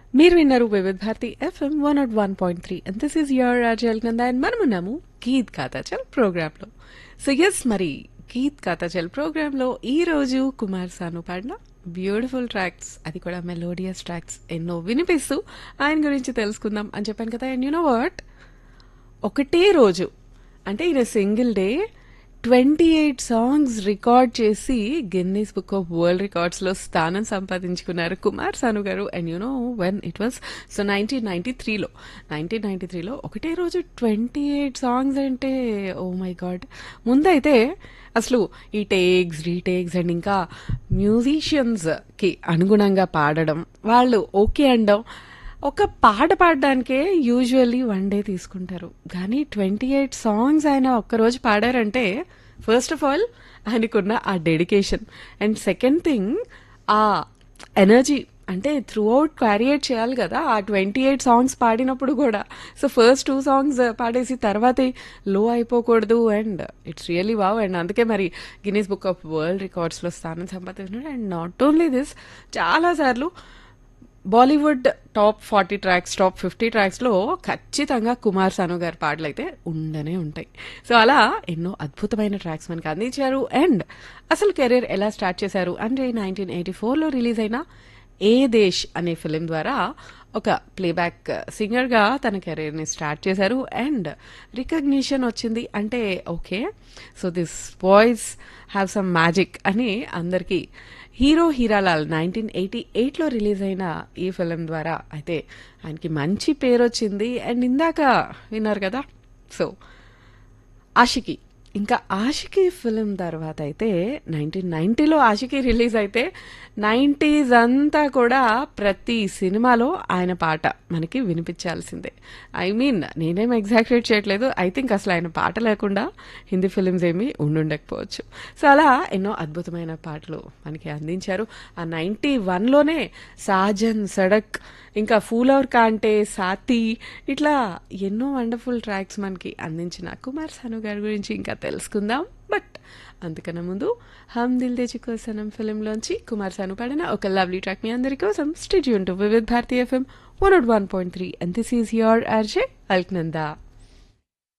మీరు విన్నారు వివిధ Bharati FM 101.3 and this is your రాజల్ Nanda and మనమున్నాము Geet కాతాచల్ ప్రోగ్రాంలో. సో ఎస్, మరి గీత్ కాతాచల్ ప్రోగ్రాంలో ఈ రోజు కుమార్ సాను పాడిన బ్యూటిఫుల్ ట్రాక్స్, అది కూడా మెలోడియస్ ట్రాక్స్ ఎన్నో వినిపిస్తూ ఆయన గురించి తెలుసుకుందాం అని చెప్పాను కదా. అండ్ యు నో వాట్, ఒకటే రోజు అంటే in single day 28 songs record చేసి గిన్నీస్ బుక్ ఆఫ్ వరల్డ్ రికార్డ్స్లో స్థానం సంపాదించుకున్నారు కుమార్ సాను గారు. And you know when it was, so 1993లో ఒకటే రోజు 28 సాంగ్స్ అంటే ఓ మై గాడ్. ముందైతే అసలు ఈ టేక్స్ రీటేక్స్ అండ్ ఇంకా మ్యూజిషియన్స్కి అనుగుణంగా పాడడం, వాళ్ళు ఓకే అనడం, ఒక పాట పాడడానికే యూజువల్లీ 1 డే తీసుకుంటారు. కానీ 28 సాంగ్స్ ఆయన ఒక్కరోజు పాడారంటే ఫస్ట్ ఆఫ్ ఆల్ ఆయనకున్న ఆ డెడికేషన్, అండ్ సెకండ్ థింగ్ ఆ ఎనర్జీ, అంటే త్రూ అవుట్ క్యారియేట్ చేయాలి కదా ఆ 28 సాంగ్స్ పాడినప్పుడు కూడా. సో ఫస్ట్ 2 సాంగ్స్ పాడేసి తర్వాతే లో అయిపోకూడదు. And it's really wow. And అందుకే మరి గిన్నీస్ బుక్ ఆఫ్ వరల్డ్ రికార్డ్స్లో స్థానం సంపాదించినాడు. అండ్ నాట్ ఓన్లీ దిస్, చాలాసార్లు బాలీవుడ్ టాప్ 40 ట్రాక్స్, టాప్ 50 ట్రాక్స్లో ఖచ్చితంగా కుమార్ సాను గారి పాటలు అయితే ఉండనే ఉంటాయి. సో అలా ఎన్నో అద్భుతమైన ట్రాక్స్ మనకి అందించారు. అండ్ అసలు కెరీర్ ఎలా స్టార్ట్ చేశారు అంటే 1984లో రిలీజ్ అయిన ఏ దేశ్ అనే ఫిలిం ద్వారా ఒక ప్లేబ్యాక్ సింగర్గా తన కెరీర్ని స్టార్ట్ చేశారు. అండ్ రికగ్నిషన్ వచ్చింది అంటే okay, so this boys have some magic అని అందరికీ హీరో హీరాలాల్ 1988లో రిలీజ్ అయిన ఈ ఫిలిం ద్వారా అయితే ఆయనకి మంచి పేరు వచ్చింది. అండ్ ఇందాక విన్నారు కదా, సో ఆషికి, ఇంకా ఆషికి ఫిలిం తర్వాత అయితే 1990లో ఆషికి రిలీజ్ అయితే 90s అంతా కూడా ప్రతి సినిమాలో ఆయన పాట మనకి వినిపించాల్సిందే. ఐ మీన్ నేనేం ఎగ్జాక్రేట్ చేయట్లేదు, ఐ థింక్ అసలు ఆయన పాట లేకుండా హిందీ ఫిలిమ్స్ ఏమీ ఉండుండకపోవచ్చు. సో అలా ఎన్నో అద్భుతమైన పాటలు మనకి అందించారు. ఆ 91లోనే సాజన్, సడక్, ఇంకా ఫూల్ ఔర్ కాంటే, సాతి, ఇట్లా ఎన్నో వండర్ఫుల్ ట్రాక్స్ మనకి అందించిన కుమార్ సాను గారి గురించి ఇంకా తెలుసుకుందాం. బట్ అందుకన్నా ముందు హమ్ దిల్ దే చుకో సనం ఫిలింలోంచి కుమార్ సాను పాడిన ఒక లవ్లీ ట్రాక్ మీ అందరి కోసం. స్టే ట్యూన్ టు వివిధ Bharati FM 101.3 and this is your RJ Alaknanda.